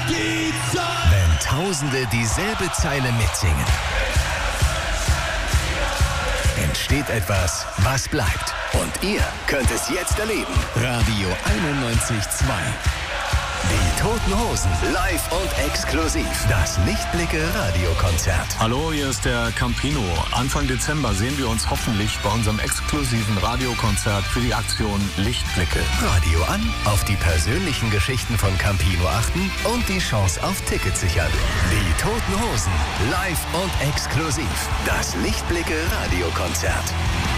die Zeit. Wenn Tausende dieselbe Zeile mitsingen, entsteht etwas, was bleibt. Und ihr könnt es jetzt erleben. Radio 91.2. Die Toten Hosen, live und exklusiv. Das Lichtblicke-Radiokonzert. Hallo, hier ist der Campino. Anfang Dezember sehen wir uns hoffentlich bei unserem exklusiven Radiokonzert für die Aktion Lichtblicke. Radio an, auf die persönlichen Geschichten von Campino achten und die Chance auf Tickets sichern. Die Toten Hosen, live und exklusiv. Das Lichtblicke-Radiokonzert.